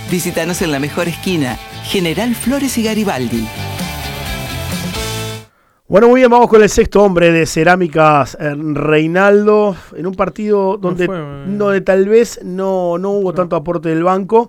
Visítanos en la mejor esquina, General Flores y Garibaldi. Bueno, muy bien, vamos con el sexto hombre de Cerámicas Reinaldo, en un partido donde tal vez no hubo tanto aporte del banco,